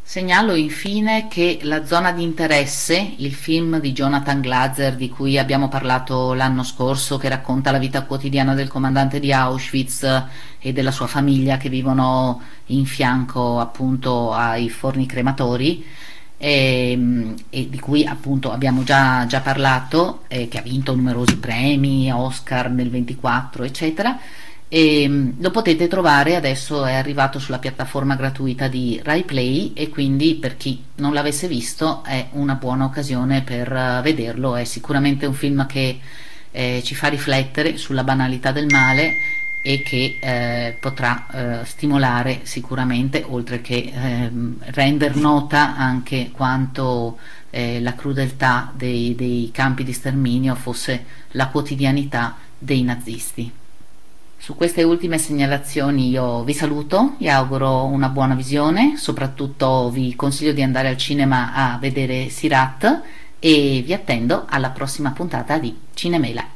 Segnalo infine che La zona di interesse, il film di Jonathan Glazer di cui abbiamo parlato l'anno scorso, che racconta la vita quotidiana del comandante di Auschwitz e della sua famiglia che vivono in fianco appunto ai forni crematori, e di cui appunto abbiamo già parlato, che ha vinto numerosi premi, Oscar nel 24, eccetera. Lo potete trovare, adesso è arrivato sulla piattaforma gratuita di Rai Play, e quindi per chi non l'avesse visto è una buona occasione per vederlo. È sicuramente un film che ci fa riflettere sulla banalità del male e che potrà stimolare sicuramente, oltre che render nota anche quanto la crudeltà dei campi di sterminio fosse la quotidianità dei nazisti. Su queste ultime segnalazioni io vi saluto, vi auguro una buona visione, soprattutto vi consiglio di andare al cinema a vedere Sirat, e vi attendo alla prossima puntata di Cinemela.